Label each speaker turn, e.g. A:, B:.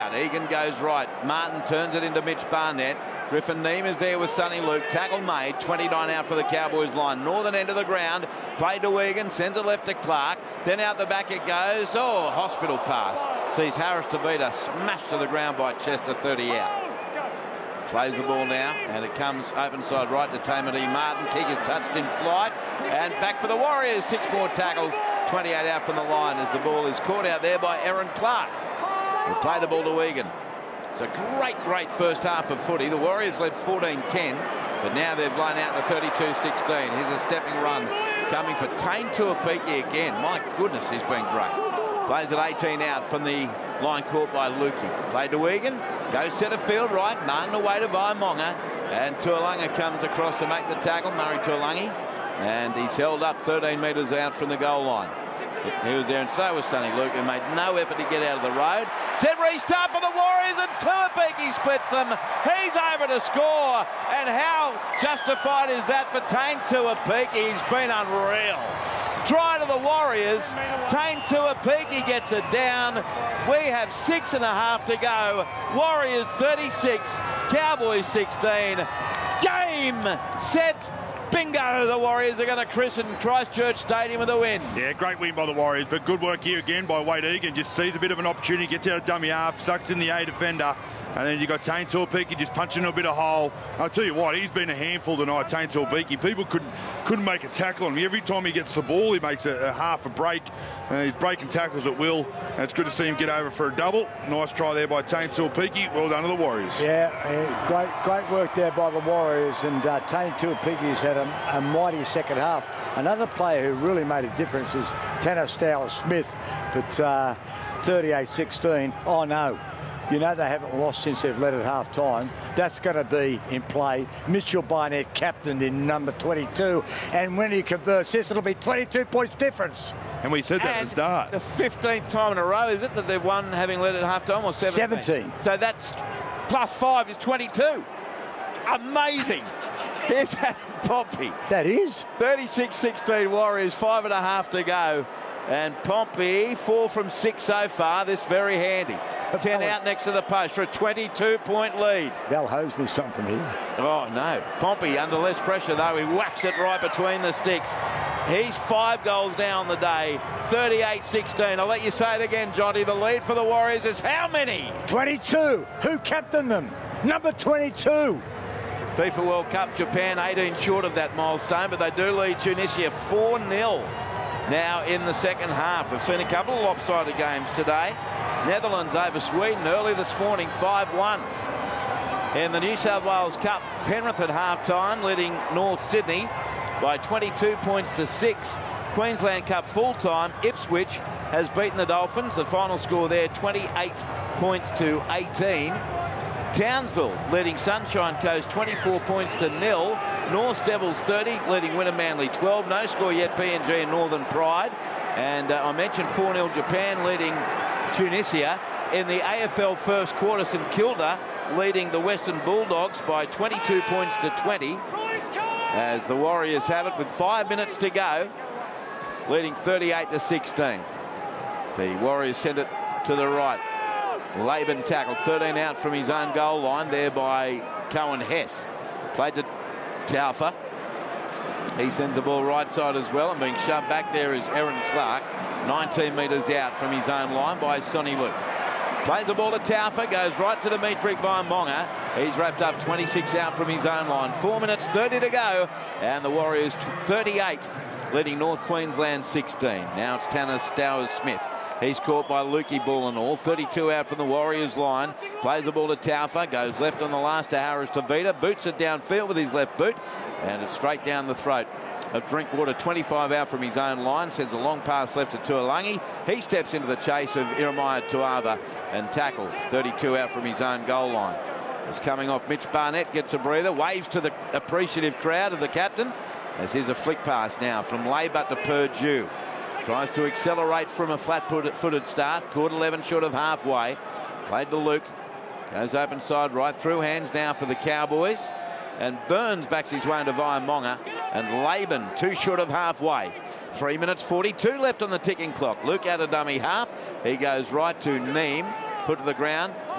A: Egan goes right. Martin turns it into Mitch Barnett. Griffin Neame is there with Sonny Luke. Tackle made. 29 out for the Cowboys line. Northern end of the ground. Played to Egan. Sends it left to Clark. Then out the back it goes. Oh, hospital pass. Sees Harris Tavita smashed to the ground by Chester. 30 out. Plays the ball now, and it comes open side right to Tamati Martin. Kick is touched in flight, and back for the Warriors. 6 more tackles. 28 out from the line as the ball is caught out there by Aaron Clark. We'll play the ball to Egan. It's a great first half of footy. The Warriors led 14-10, but now they've blown out to 32-16. Here's a stepping run coming for Tane Tuapiki again. My goodness, he's been great. Plays at 18 out from the line caught by Lukey. Played to Egan. Goes centre field right. Martin away to Vaimonga. And Tuolunga comes across to make the tackle. Murray Tuolungi. And he's held up 13 metres out from the goal line. He was there, and so was Sonny Luke, who made no effort to get out of the road. Set restart for the Warriors, and Tuapiki splits them. He's over to score, and how justified is that for Tane Tuapiki? He's been unreal. Try to the Warriors. Tane Tuapiki gets it down. We have 6.5 to go. Warriors 36, Cowboys 16. Game, set, bingo. The Warriors are going to christen Christchurch Stadium with a win.
B: Yeah, great win by the Warriors, but good work here again by Wade Egan. Just sees a bit of an opportunity, gets out of dummy half, sucks in the A defender, and then you got Tane Tuapiki just punching a bit of hole. I'll tell you what, he's been a handful tonight, Tane Tuapiki. People couldn't make a tackle on him. Every time he gets the ball, he makes a half a break. He's breaking tackles at will. And it's good to see him get over for a double. Nice try there by Tane Tuapiki. Well done to the Warriors.
C: Yeah, great work there by the Warriors. And Tane Tuapiki's had a mighty second half. Another player who really made a difference is Tanner Stowers-Smith. But 38-16. Oh, no. You know they haven't lost since they've led at half-time. That's going to be in play. Mitchell Barnett captained in number 22. And when he converts this, it'll be 22 points difference.
B: And we said that at the start.
A: The 15th time in a row, is it, that they've won having led at half-time, or 17? So that's +5 is 22. Amazing. Here's Pompey.
C: That is.
A: 36-16 Warriors, 5.5 to go. And Pompey, 4 from 6 so far. This very handy. 10 out next to the post for a 22-point lead.
C: They'll hose me something from here.
A: Oh, no. Pompey under less pressure, though. He whacks it right between the sticks. He's 5 goals down the day. 38-16. I'll let you say it again, Johnny. The lead for the Warriors is how many?
C: 22. Who captained them? Number 22.
A: FIFA World Cup, Japan 18 short of that milestone, but they do lead Tunisia 4-0 now in the second half. We've seen a couple of lopsided games today. Netherlands over Sweden early this morning, 5-1. In the New South Wales Cup, Penrith at half-time, leading North Sydney by 22 points to 6. Queensland Cup full-time, Ipswich has beaten the Dolphins. The final score there, 28 points to 18. Townsville leading Sunshine Coast 24 points to 0. North Devils 30, leading Winner Manly 12. No score yet, PNG and Northern Pride. And I mentioned 4-0 Japan leading Tunisia. In the AFL first quarter, St Kilda leading the Western Bulldogs by 22 points to 20. As the Warriors have it with 5 minutes to go, leading 38-16. The Warriors send it to the right. Laban tackle, 13 out from his own goal line there by Cohen Hess. Played to Taufa. He sends the ball right side as well, and being shoved back there is Aaron Clark. 19 metres out from his own line by Sonny Luke. Plays the ball to Taufa, goes right to Dimitri Vaimonga. He's wrapped up 26 out from his own line. 4 minutes 30 to go, and the Warriors 38, leading North Queensland 16. Now it's Tanner Stowers-Smith. He's caught by Lukey Bull and all. 32 out from the Warriors line. Plays the ball to Taufa. Goes left on the last to Harris Tavita. Boots it downfield with his left boot. And it's straight down the throat of Drinkwater. 25 out from his own line. Sends a long pass left to Tuolungi. He steps into the chase of Iremaya Tuava and tackles. 32 out from his own goal line. It's coming off. Mitch Barnett gets a breather. Waves to the appreciative crowd of the captain. As here's a flick pass now from Laybutt to Purdue. Tries to accelerate from a flat-footed start. Caught 11 short of halfway. Played to Luke. Goes open side right through. Hands now for the Cowboys. And Burns backs his way into Vaimonga. And Laban 2 short of halfway. 3 minutes 42 left on the ticking clock. Luke out of dummy half. He goes right to Neame. put to the ground